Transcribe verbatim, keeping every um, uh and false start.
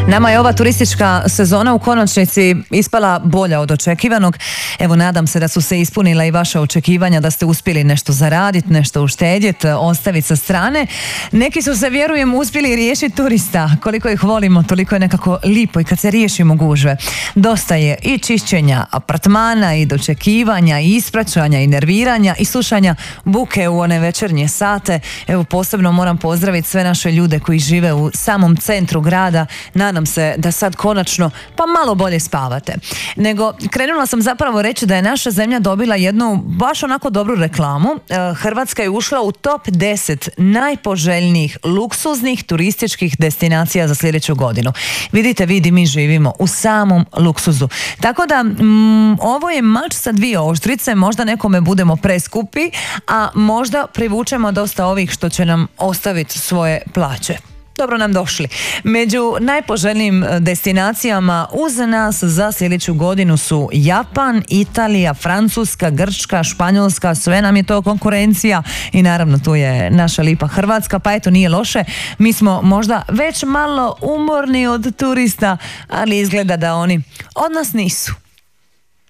Nama je ova turistička sezona u konačnici ispala bolja od očekivanog. Evo, nadam se da su se ispunila i vaša očekivanja, da ste uspjeli nešto zaraditi, nešto uštedjeti, ostaviti sa strane. Neki su se, vjerujem, uspjeli riješiti turista. Koliko ih volimo, toliko je nekako lipo i kad se riješimo gužve. Dosta je i čišćenja apartmana, i dočekivanja, i ispraćanja, i nerviranja, i slušanja buke u one večernje sate. Evo, posebno moram pozdraviti sve naše ljude koji žive u samom centru grada. Nadam se da sad konačno pa malo bolje spavate. Nego, krenula sam zapravo reći da je naša zemlja dobila jednu baš onako dobru reklamu. Hrvatska je ušla u top deset najpoželjnijih luksuznih turističkih destinacija za sljedeću godinu. Vidite, vidi, mi živimo u samom luksuzu. Tako da, mm, ovo je mač sa dvije oštrice, možda nekome budemo preskupi, a možda privučemo dosta ovih što će nam ostaviti svoje plaće. Dobro nam došli. Među najpoželjnijim destinacijama uz nas za sljedeću godinu su Japan, Italija, Francuska, Grčka, Španjolska, sve nam je to konkurencija i naravno tu je naša lipa Hrvatska, pa eto, nije loše. Mi smo možda već malo umorni od turista, ali izgleda da oni od nas nisu.